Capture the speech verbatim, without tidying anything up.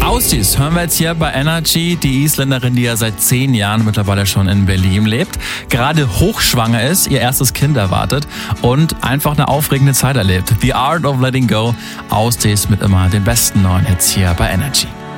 Austies hören wir jetzt hier bei Energy, die Isländerin, die ja seit zehn Jahren mittlerweile schon in Berlin lebt, gerade hochschwanger ist, ihr erstes Kind erwartet und einfach eine aufregende Zeit erlebt. The Art of Letting Go, Austies mit immer den besten neuen Hits hier bei Energy.